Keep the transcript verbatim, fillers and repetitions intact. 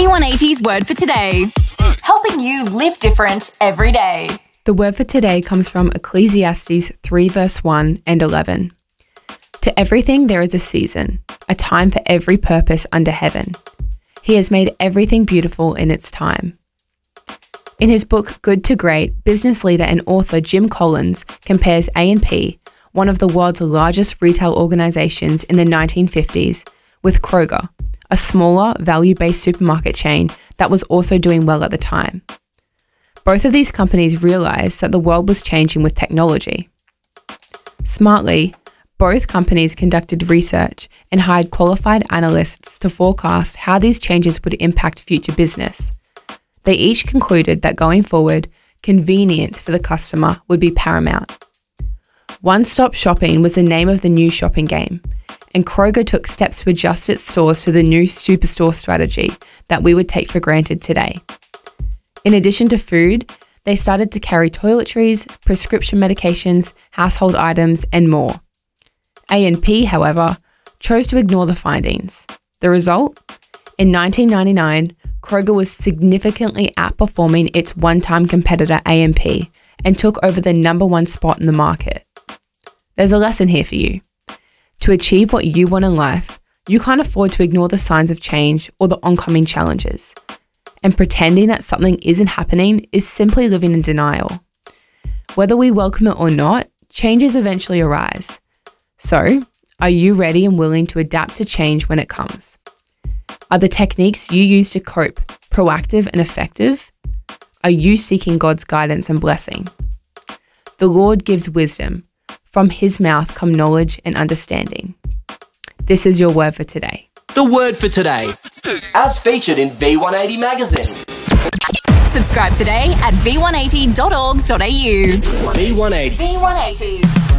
V one eighty's word for today, helping you live different every day. The word for today comes from Ecclesiastes three verse one and eleven. To everything there is a season, a time for every purpose under heaven. He has made everything beautiful in its time. In his book Good to Great, business leader and author Jim Collins compares A and P, one of the world's largest retail organizations in the nineteen fifties, with Kroger, a smaller, value-based supermarket chain that was also doing well at the time. Both of these companies realized that the world was changing with technology. Smartly, both companies conducted research and hired qualified analysts to forecast how these changes would impact future business. They each concluded that going forward, convenience for the customer would be paramount. One-stop shopping was the name of the new shopping game, and Kroger took steps to adjust its stores to the new superstore strategy that we would take for granted today. In addition to food, they started to carry toiletries, prescription medications, household items, and more. A and P, however, chose to ignore the findings. The result? In nineteen ninety-nine, Kroger was significantly outperforming its one-time competitor A and P and took over the number one spot in the market. There's a lesson here for you. To achieve what you want in life, you can't afford to ignore the signs of change or the oncoming challenges. And pretending that something isn't happening is simply living in denial. Whether we welcome it or not, changes eventually arise. So, are you ready and willing to adapt to change when it comes? Are the techniques you use to cope proactive and effective? Are you seeking God's guidance and blessing? The Lord gives wisdom. From his mouth come knowledge and understanding. This is your word for today. The word for today, as featured in V one eighty magazine. Subscribe today at v one eighty dot org dot a u. V one eighty. V one eighty.